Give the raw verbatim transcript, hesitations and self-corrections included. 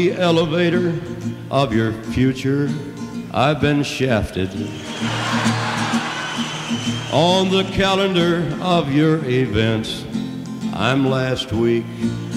The elevator of your future, I've been shafted. On the calendar of your events, I'm last week